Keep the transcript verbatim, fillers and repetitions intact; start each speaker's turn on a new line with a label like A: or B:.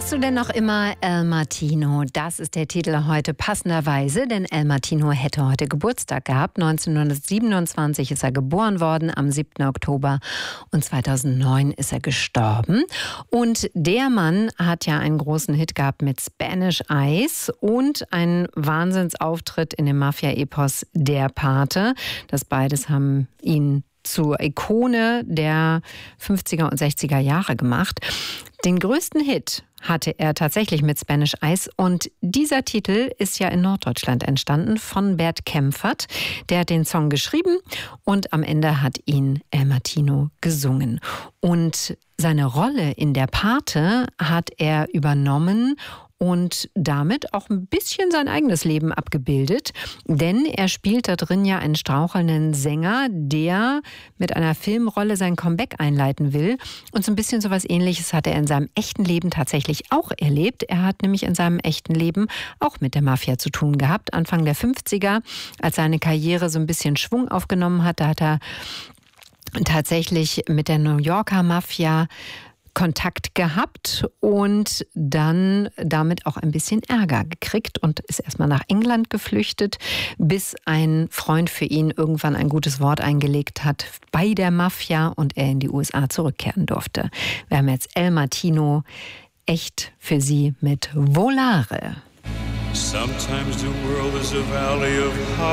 A: Hörst du denn noch immer El Martino? Das ist der Titel heute passenderweise, denn El Martino hätte heute Geburtstag gehabt. neunzehnhundertsiebenundzwanzig ist er geboren worden, am siebten Oktober, und zweitausendneun ist er gestorben. Und der Mann hat ja einen großen Hit gehabt mit Spanish Eyes und einen Wahnsinnsauftritt in dem Mafia-Epos Der Pate. Das beides haben ihn zur Ikone der fünfziger und sechziger Jahre gemacht. Den größten Hit hatte er tatsächlich mit Spanish Eyes, und dieser Titel ist ja in Norddeutschland entstanden von Bert Kaempfert. Der hat den Song geschrieben und am Ende hat ihn El Martino gesungen. Und seine Rolle in Der Pate hat er übernommen und damit auch ein bisschen sein eigenes Leben abgebildet. Denn er spielt da drin ja einen strauchelnden Sänger, der mit einer Filmrolle sein Comeback einleiten will. Und so ein bisschen sowas Ähnliches hat er in seinem echten Leben tatsächlich auch erlebt. Er hat nämlich in seinem echten Leben auch mit der Mafia zu tun gehabt. Anfang der fünfziger, als seine Karriere so ein bisschen Schwung aufgenommen hat, da hat er tatsächlich mit der New Yorker Mafia Kontakt gehabt und dann damit auch ein bisschen Ärger gekriegt und ist erstmal nach England geflüchtet, bis ein Freund für ihn irgendwann ein gutes Wort eingelegt hat bei der Mafia und er in die U S A zurückkehren durfte. Wir haben jetzt El Martino echt für Sie mit Volare.
B: Sometimes the world is a valley of